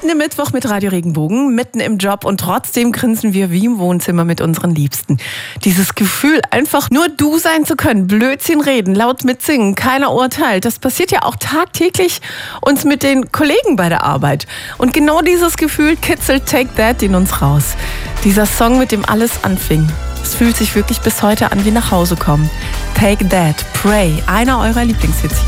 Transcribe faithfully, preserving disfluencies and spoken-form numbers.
im Mittwoch mit Radio Regenbogen, mitten im Job und trotzdem grinsen wir wie im Wohnzimmer mit unseren Liebsten. Dieses Gefühl, einfach nur du sein zu können, Blödsinn reden, laut mitsingen, keiner urteilt, das passiert ja auch tagtäglich uns mit den Kollegen bei der Arbeit. Und genau dieses Gefühl kitzelt Take That in uns raus. Dieser Song, mit dem alles anfing. Es fühlt sich wirklich bis heute an wie nach Hause kommen. Take That, Pray, einer eurer Lieblingshits hier.